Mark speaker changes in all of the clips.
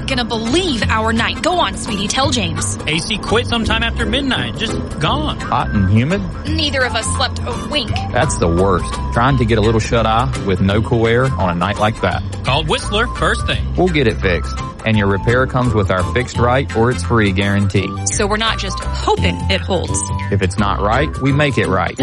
Speaker 1: not gonna believe our night. Go on, sweetie, tell James.
Speaker 2: AC quit sometime after midnight, just gone.
Speaker 3: Hot and humid?
Speaker 1: Neither of us slept a wink.
Speaker 3: That's the worst. Trying to get a little shut-eye with no cool air on a night like that.
Speaker 2: Called Whistler first thing.
Speaker 3: We'll get it fixed. And your repair comes with our fixed right or it's free guarantee.
Speaker 1: So we're not just hoping it holds.
Speaker 3: If it's not right, we make it right.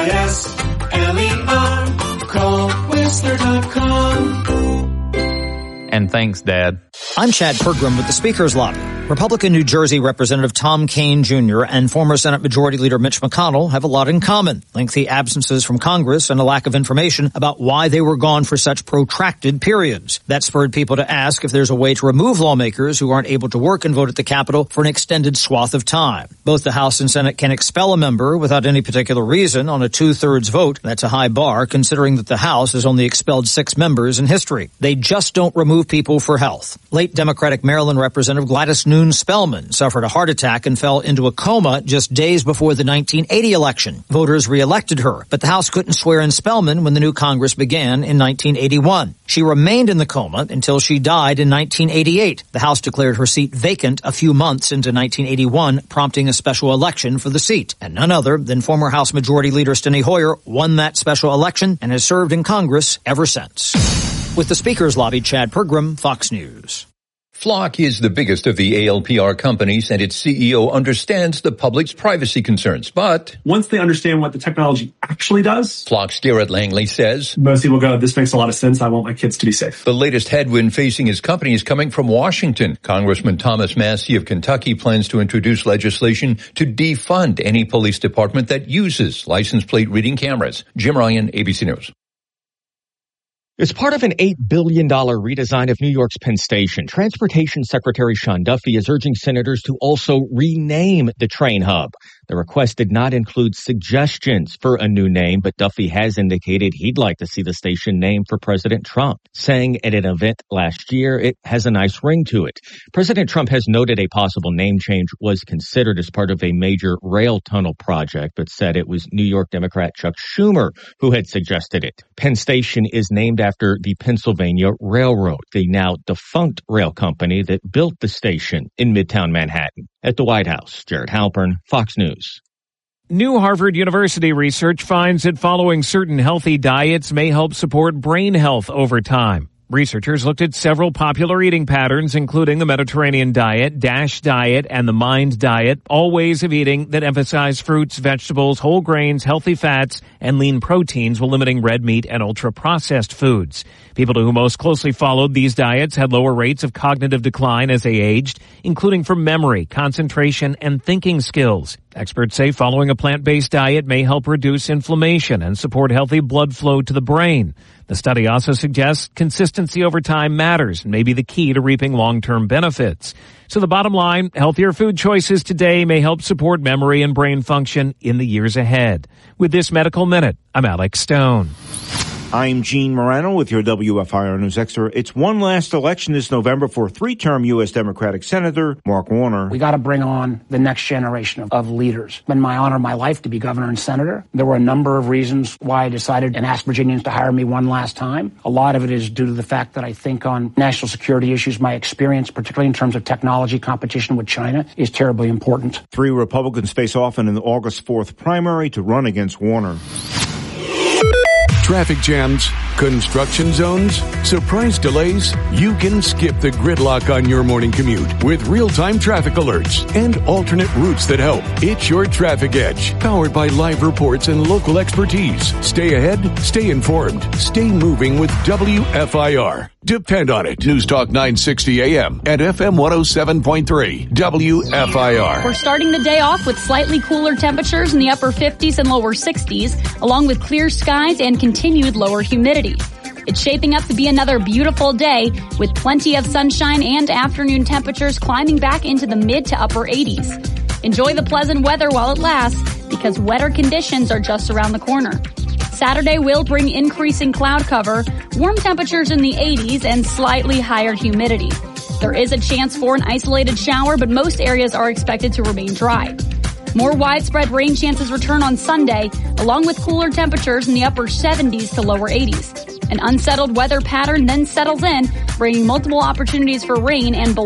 Speaker 4: WISLER. Call Whistler.com.
Speaker 3: And thanks, Dad.
Speaker 5: I'm Chad Pergram with the Speaker's Lobby. Republican New Jersey Representative Tom Kean Jr. and former Senate Majority Leader Mitch McConnell have a lot in common. Lengthy absences from Congress and a lack of information about why they were gone for such protracted periods. That spurred people to ask if there's a way to remove lawmakers who aren't able to work and vote at the Capitol for an extended swath of time. Both the House and Senate can expel a member without any particular reason on a 2/3 vote. That's a high bar considering that the House has only expelled 6 members in history. They just don't remove people for health. Late Democratic Maryland Representative Gladys Noon Spellman suffered a heart attack and fell into a coma just days before the 1980 election. Voters reelected her, but the House couldn't swear in Spellman when the new Congress began in 1981. She remained in the coma until she died in 1988. The House declared her seat vacant a few months into 1981, prompting a special election for the seat. And none other than former House Majority Leader Steny Hoyer won that special election and has served in Congress ever since. With the Speaker's Lobby, Chad Pergram, Fox News.
Speaker 6: Flock is the biggest of the ALPR companies, and its CEO understands the public's privacy concerns. But
Speaker 7: once they understand what the technology actually does,
Speaker 6: Flock's Garrett Langley says,
Speaker 7: most people go, this makes a lot of sense. I want my kids to be safe.
Speaker 6: The latest headwind facing his company is coming from Washington. Congressman Thomas Massie of Kentucky plans to introduce legislation to defund any police department that uses license plate reading cameras. Jim Ryan, ABC News.
Speaker 8: As part of an $8 billion redesign of New York's Penn Station, Transportation Secretary Sean Duffy is urging senators to also rename the train hub. The request did not include suggestions for a new name, but Duffy has indicated he'd like to see the station named for President Trump, saying at an event last year it has a nice ring to it. President Trump has noted a possible name change was considered as part of a major rail tunnel project, but said it was New York Democrat Chuck Schumer who had suggested it. Penn Station is named after the Pennsylvania Railroad, the now defunct rail company that built the station in Midtown Manhattan. At the White House, Jared Halpern, Fox News.
Speaker 9: New Harvard University research finds that following certain healthy diets may help support brain health over time. Researchers looked at several popular eating patterns, including the Mediterranean diet, DASH diet, and the MIND diet, all ways of eating that emphasize fruits, vegetables, whole grains, healthy fats, and lean proteins while limiting red meat and ultra-processed foods. People who most closely followed these diets had lower rates of cognitive decline as they aged, including for memory, concentration, and thinking skills. Experts say following a plant-based diet may help reduce inflammation and support healthy blood flow to the brain. The study also suggests consistency over time matters and may be the key to reaping long-term benefits. So the bottom line, healthier food choices today may help support memory and brain function in the years ahead. With this Medical Minute, I'm Alex Stone.
Speaker 10: I'm Gene Morano with your WFIR News Extra. It's one last election this November for 3-term U.S. Democratic Senator Mark Warner.
Speaker 11: We got to bring on the next generation of leaders. It's been my honor of my life to be governor and senator. There were a number of reasons why I decided and asked Virginians to hire me one last time. A lot of it is due to the fact that I think on national security issues, my experience, particularly in terms of technology competition with China, is terribly important.
Speaker 10: 3 Republicans face off in the August 4th primary to run against Warner.
Speaker 12: Traffic jams, construction zones, surprise delays. You can skip the gridlock on your morning commute with real-time traffic alerts and alternate routes that help. It's your Traffic Edge, powered by live reports and local expertise. Stay ahead, stay informed, stay moving with WFIR. Depend on it. News Talk 960 AM and FM 107.3 WFIR.
Speaker 13: We're starting the day off with slightly cooler temperatures in the upper 50s and lower 60s, along with clear skies and continued lower humidity. It's shaping up to be another beautiful day with plenty of sunshine and afternoon temperatures climbing back into the mid to upper 80s. Enjoy the pleasant weather while it lasts because wetter conditions are just around the corner. Saturday will bring increasing cloud cover, warm temperatures in the 80s, and slightly higher humidity. There is a chance for an isolated shower, but most areas are expected to remain dry. More widespread rain chances return on Sunday, along with cooler temperatures in the upper 70s to lower 80s. An unsettled weather pattern then settles in, bringing multiple opportunities for rain and